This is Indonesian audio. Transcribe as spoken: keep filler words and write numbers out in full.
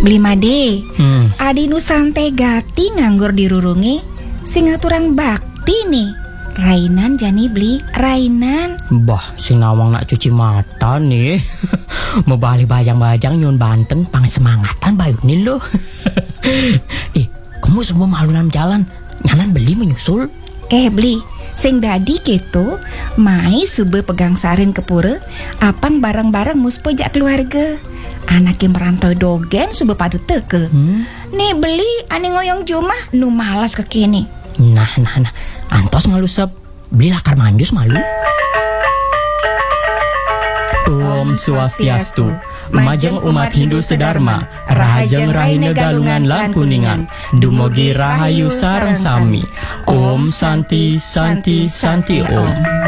Beli made. Hmm. Adi nu santai gati nganggur dirurungi sing ngaturang bakti nih. Rainan jani beli rainan. Bah, si nawang nak cuci mata nih. Mau balik bajang-bajang nyun Banten pang semangatan bayu nih lo. Eh, kamu semua malunan jalan nyanan beli menyusul. Eh beli sing dadi gitu mai sube pegang sarin ke pura apang bareng-bareng muspo jak keluarga. Anaknya merantau dogen sube padu teke. hmm? Nih beli ane ngoyong jumah nu malas kekini. Nah, nah, nah, antos ngalusep beli lakar manjus malu. Om Swastiastu, Majeng umat Hindu sedharma, Rahajeng Rahine Galungan lan Kuningan, Dumugi Rahayu sareng sami. Om Santi Santi Santi Om.